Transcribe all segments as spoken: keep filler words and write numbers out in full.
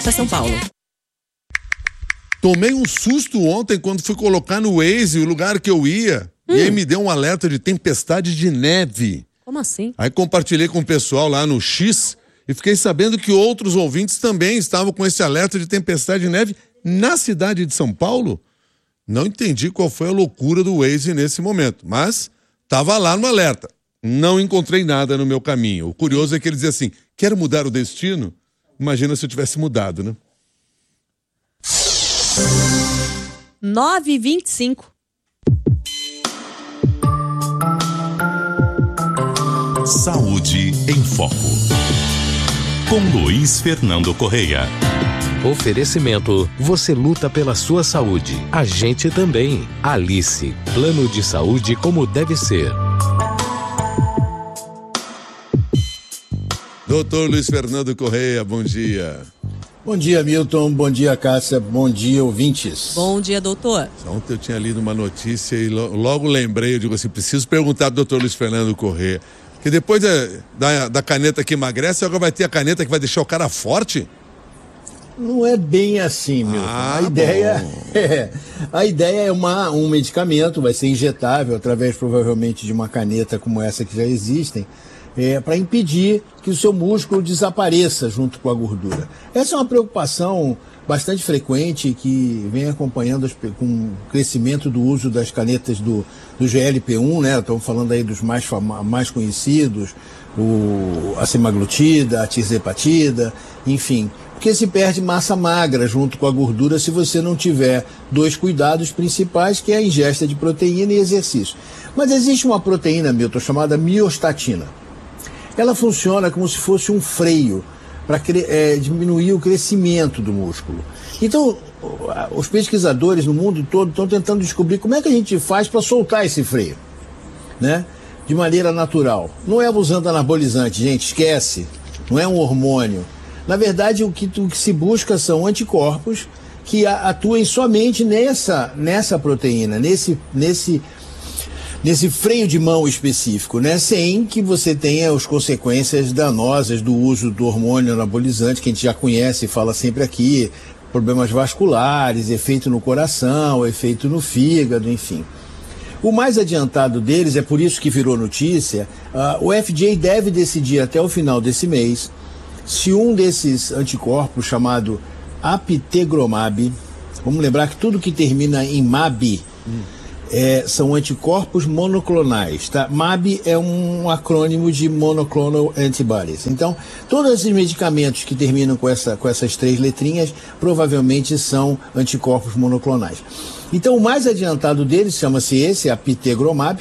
para São Paulo. Tomei um susto ontem quando fui colocar no Waze o lugar que eu ia. Hum. E aí me deu um alerta de tempestade de neve. Como assim? Aí compartilhei com o pessoal lá no X e fiquei sabendo que outros ouvintes também estavam com esse alerta de tempestade de neve na cidade de São Paulo. Não entendi qual foi a loucura do Waze nesse momento, mas estava lá no alerta. Não encontrei nada no meu caminho. O curioso é que ele dizia assim, quero mudar o destino? Imagina se eu tivesse mudado, né? nove e vinte e cinco. Saúde em Foco. Com Luiz Fernando Correia. Oferecimento, você luta pela sua saúde. A gente também. Alice, plano de saúde como deve ser. Doutor Luiz Fernando Correia, bom dia. Bom dia, Milton. Bom dia, Cássia. Bom dia, ouvintes. Bom dia, doutor. Ontem eu tinha lido uma notícia e logo lembrei, eu digo assim, preciso perguntar do doutor Luiz Fernando Correia. Que depois da, da, da caneta que emagrece, agora vai ter a caneta que vai deixar o cara forte? Não é bem assim, Milton. Ah, a ideia é, a ideia é uma, um medicamento, vai ser injetável através provavelmente de uma caneta como essa que já existem, é, para impedir que o seu músculo desapareça junto com a gordura. Essa é uma preocupação bastante frequente que vem acompanhando as, com o crescimento do uso das canetas do, do G L P um, né? Estamos falando aí dos mais, fama, mais conhecidos, o, a semaglutida, a tirzepatida, enfim. Porque se perde massa magra junto com a gordura se você não tiver dois cuidados principais, que é a ingesta de proteína e exercício. Mas existe uma proteína, Milton, chamada miostatina. Ela funciona como se fosse um freio para é, diminuir o crescimento do músculo. Então, os pesquisadores no mundo todo estão tentando descobrir como é que a gente faz para soltar esse freio, né? De maneira natural. Não é usando anabolizante, gente, esquece. Não é um hormônio. Na verdade, o que, o que se busca são anticorpos que a, atuem somente nessa, nessa proteína, nesse, nesse, nesse freio de mão específico, né? Sem que você tenha as consequências danosas do uso do hormônio anabolizante, que a gente já conhece e fala sempre aqui, problemas vasculares, efeito no coração, efeito no fígado, enfim. O mais adiantado deles, é por isso que virou notícia, uh, o F D A deve decidir até o final desse mês se um desses anticorpos, chamado apitegromab, vamos lembrar que tudo que termina em mab hum. é, são anticorpos monoclonais, tá? mab é um acrônimo de monoclonal antibodies. Então, todos esses medicamentos que terminam com, essa, com essas três letrinhas provavelmente são anticorpos monoclonais. Então, o mais adiantado deles chama-se esse, apitegromab,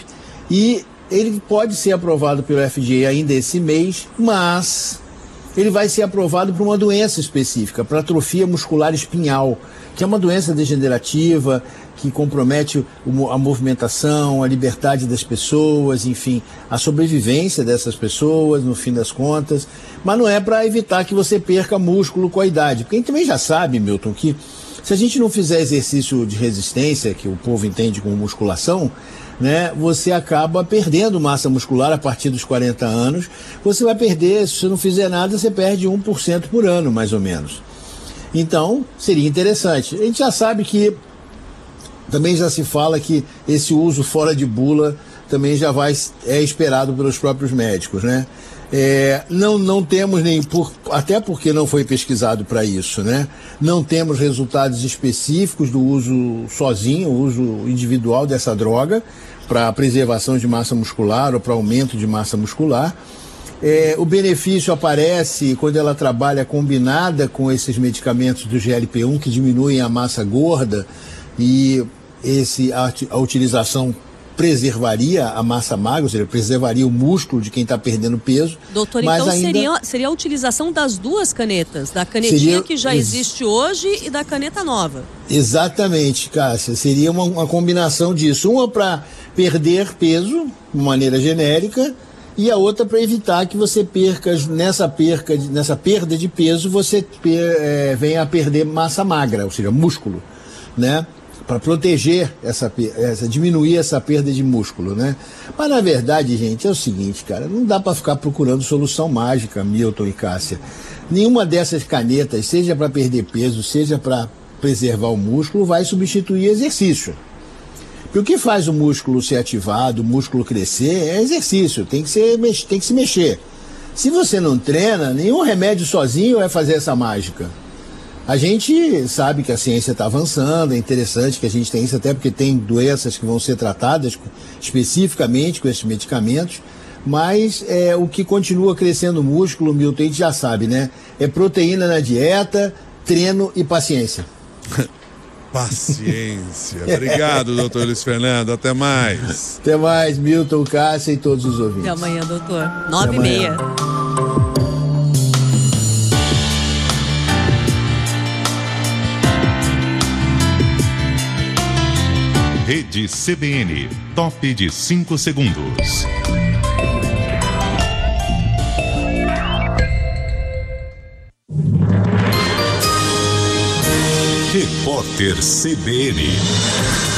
e ele pode ser aprovado pelo F D A ainda esse mês, mas ele vai ser aprovado para uma doença específica, para atrofia muscular espinhal, que é uma doença degenerativa que compromete a movimentação, a liberdade das pessoas, enfim, a sobrevivência dessas pessoas, no fim das contas. Mas não é para evitar que você perca músculo com a idade, porque a gente também já sabe, Milton, que se a gente não fizer exercício de resistência, que o povo entende como musculação, né, você acaba perdendo massa muscular a partir dos quarenta anos. Você vai perder, se você não fizer nada, você perde um por cento por ano, mais ou menos. Então, seria interessante. A gente já sabe que, também já se fala que esse uso fora de bula também já vai, é esperado pelos próprios médicos, né? É, não, não temos nem, por, até porque não foi pesquisado para isso, né? Não temos resultados específicos do uso sozinho, o uso individual dessa droga para preservação de massa muscular ou para aumento de massa muscular. É, o benefício aparece quando ela trabalha combinada com esses medicamentos do G L P um que diminuem a massa gorda, e esse, a, a utilização preservaria a massa magra, ou seja, preservaria o músculo de quem está perdendo peso. Doutor, mas então ainda... seria, seria a utilização das duas canetas, da canetinha seria... que já existe hoje e da caneta nova. Exatamente, Cássia. Seria uma, uma combinação disso. Uma para perder peso, de maneira genérica, e a outra para evitar que você perca, nessa, perca, nessa perda de peso, você per, é, venha a perder massa magra, ou seja, músculo, né? para proteger essa, essa, diminuir essa perda de músculo, né? Mas na verdade, gente, é o seguinte, cara, não dá para ficar procurando solução mágica, Milton e Cássia. Nenhuma dessas canetas, seja para perder peso, seja para preservar o músculo, vai substituir exercício. Porque o que faz o músculo ser ativado, o músculo crescer, é exercício, tem que, ser, tem que se mexer. Se você não treina, nenhum remédio sozinho vai fazer essa mágica. A gente sabe que a ciência está avançando, é interessante que a gente tenha isso, até porque tem doenças que vão ser tratadas especificamente com esses medicamentos, mas é, o que continua crescendo o músculo, Milton, a gente já sabe, né? É proteína na dieta, treino e paciência. Paciência. Obrigado, doutor Luiz Fernando. Até mais. Até mais, Milton, Cássia e todos os ouvintes. Até amanhã, doutor. Nove e meia. Rede C B N, top de cinco segundos. Repórter C B N.